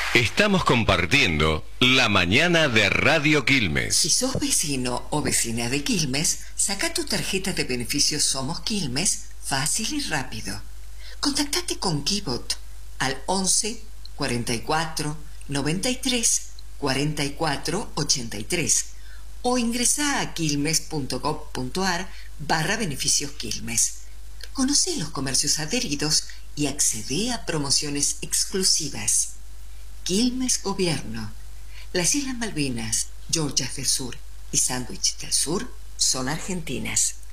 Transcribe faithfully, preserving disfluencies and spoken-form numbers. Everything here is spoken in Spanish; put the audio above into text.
Estamos compartiendo la mañana de Radio Quilmes. Si sos vecino o vecina de Quilmes, saca tu tarjeta de beneficios Somos Quilmes fácil y rápido. Contactate con Kibot al once, cuarenta y cuatro, noventa y tres, cuarenta y cuatro, ochenta y tres o ingresa a quilmes.gov.ar barra beneficios Quilmes. Conoce los comercios adheridos y accede a promociones exclusivas. Quilmes Gobierno. Las Islas Malvinas, Georgias del Sur y Sandwich del Sur son argentinas.